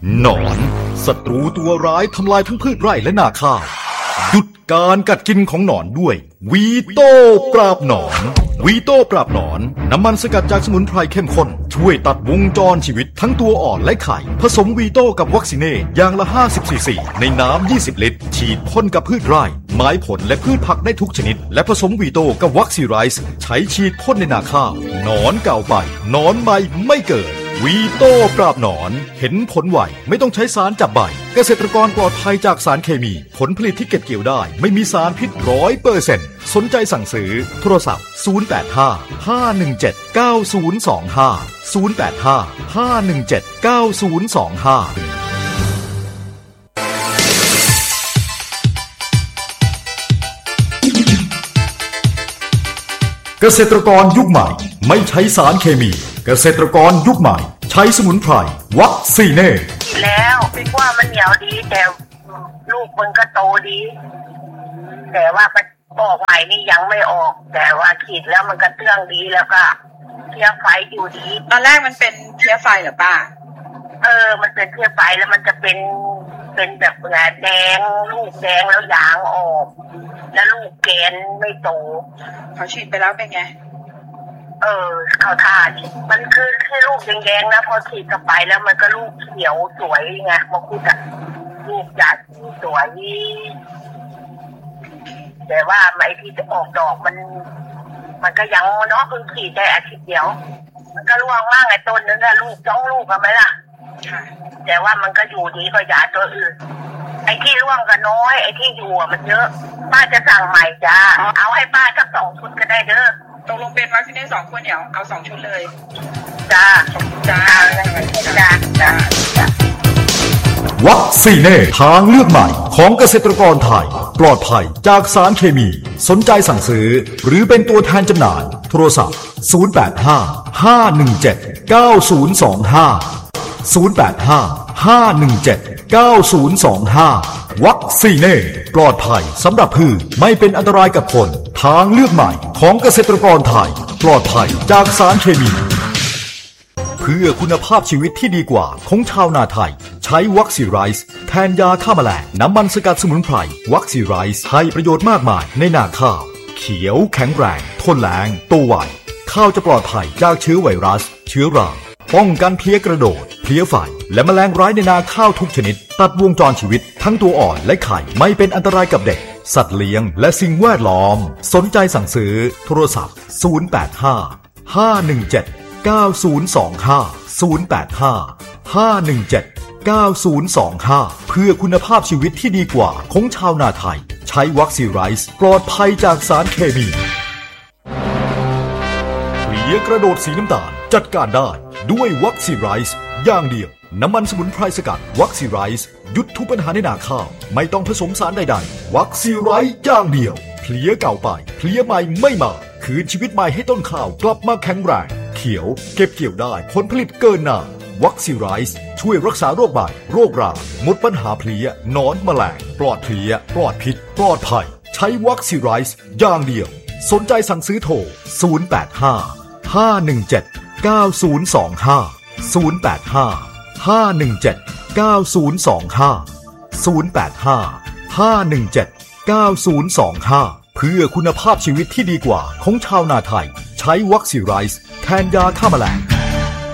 หนอนศัตรูตัวร้ายทำลายทั้งพืชไร่และนาข้าวหยุดการกัดกินของหนอนด้วยวีโต้ปราบหนอนวีโต้ปราบหนอนน้ำมันสกัดจากสมุนไพรเข้มข้นช่วยตัดวงจรชีวิตทั้งตัวอ่อนและไข่ผสมวีโต้กับวัคซีเน่อย่างละ50 ซีซีในน้ำ20 ลิตรฉีดพ่นกับพืชไร่ไม้ผลและพืชผักได้ทุกชนิดและผสมวีโต้กับวัคซีไรส์ใช้ฉีดพ่นในนาข้าวหนอนเก่าไปหนอนใหม่ไม่เกิดวีโต้ปราบหนอนเห็นผลไวไม่ต้องใช้สารจับใบเกษตรกรปลอดภัยจากสารเคมีผลผลิตที่เก็บเกี่ยวได้ไม่มีสารพิษ 100% สนใจสั่งซื้อโทรศัพท์085-517-9025 085-517-9025เกษตรกรยุคใหม่ไม่ใช้สารเคมีเกษตรกรยุคใหม่ใช้สมุนไพรวัคซีเน่แล้วคิดว่ามันเหนียวดีแต่ลูกมันก็โตดีแต่ว่าออกใหม่นี่ยังไม่ออกแต่ว่าฉีดแล้วมันก็เตื้องดีแล้วก็เพี้ยไฟอยู่ดีตอนแรกมันเป็นเพี้ยไฟเหรอป้ามันเป็นเพี้ยไฟแล้วมันจะเป็นแบบแดงลูกแดงแล้วยางออกแล้วลูกแกนไม่โตเขาฉีดไปแล้วเป็นไงเขาทาดิมันคือลูกแดงๆนะพอฉีดเข้าไปแล้วมันก็ลูกเขียวสวยไงบางทีอะลูกจัดสวยแต่ว่าไอ้ที่จะออกดอกมันก็ยังเนาะเพิ่งฉีดได้อาทิตย์เดียวมันก็ร่วงมากไอ้ต้นนึงอะลูกจ้องลูกกันไหมล่ะแต่ว่ามันก็อยู่ดีกว่ายาตัวอื่นไอ้ที่ร่วงก็น้อยไอ้ที่อยู่มันเยอะป้าจะสั่งใหม่จ้าเอาให้ป้าสัก2 ชุดก็ได้เด้อตกลงเป็นวัคซีน2 ขวดเหนียวเอา2 ชุดเลยจ้าวัคซีเน่ทางเลือกใหม่ของเกษตรกรไทยปลอดภัยจากสารเคมีสนใจสั่งซื้อหรือเป็นตัวแทนจำหน่ายโทรศัพท์085-517-9025 วัคซีเน่ปลอดภัยสำหรับพืชไม่เป็นอันตรายกับคนทางเลือกใหม่ของเกษตรกรไทยปลอดภัยจากสารเคมีเพื่อคุณภาพชีวิตที่ดีกว่าของชาวนาไทยใช้วัคซีไรส์แทนยาฆ่าแมลงน้ำมันสกัดสมุนไพรวัคซีไรส์ให้ประโยชน์มากมายในนาข้าวเขียวแข็งแรงทนแล้งโตไวข้าวจะปลอดภัยจากเชื้อไวรัสเชื้อราป้องกันเพลี้ยกระโดดเพลี้ยไฟและแมลงร้ายในนาข้าวทุกชนิดตัดวงจรชีวิตทั้งตัวอ่อนและไข่ไม่เป็นอันตรายกับเด็กสัตว์เลี้ยงและสิ่งแวดล้อมสนใจสั่งซื้อโทรศัพท์085-517-9025 เพื่อคุณภาพชีวิตที่ดีกว่าของชาวนาไทยใช้วัคซีนไรส์ปลอดภัยจากสารเคมีเพลี้ยกระโดดสีน้ำตาลจัดการได้ด้วยวัคซีนไรส์อย่างเดียวน้ำมันสมุนไพรสกัดวัคซีนไรส์หยุดทุกปัญหาในนาข้าวไม่ต้องผสมสารใดๆวัคซีนไรส์อย่างเดียวเพลี้ยเก่าไปเพลี้ยใหม่ไม่มาคืนชีวิตใหม่ให้ต้นข้าวกลับมาแข็งแรงเขียวเก็บเกี่ยวได้ผลผลิตเกินนาวัคซีนไรส์ช่วยรักษาโรคใบโรคราหมดปัญหาเพลี้ยหนอนแมลงปลอดเพลี้ยปลอดพิษปลอดภัยใช้วัคซีนไรส์อย่างเดียวสนใจสั่งซื้อโทร085-517-9025 เพื่อคุณภาพชีวิตที่ดีกว่าของชาวนาไทยใช้วัคซีนไรส์แทนยาฆ่าแมลง